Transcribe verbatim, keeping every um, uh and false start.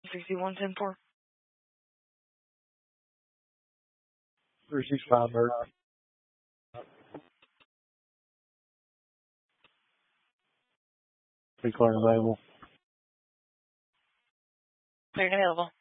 sixty-one ten four. three six five, Bird. Be clear available. Cleared available.